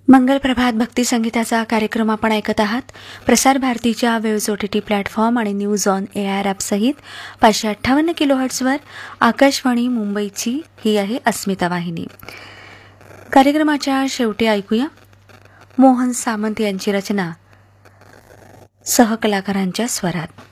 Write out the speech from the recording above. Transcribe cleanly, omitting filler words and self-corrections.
मंगल प्रभात भक्ती संगीताचा कार्यक्रम आपण ऐकत आहात. प्रसार भारतीच्या वेव्स OTT प्लॅटफॉर्म आणि न्यूज ऑन AIR ॲपसहित 558 किलोहर्ट्झवर आकाशवाणी मुंबईची ही आहे अस्मिता वाहिनी. कार्यक्रमाच्या शेवटी ऐकूया मोहन सामंत यांची रचना सहकलाकारांच्या स्वरात.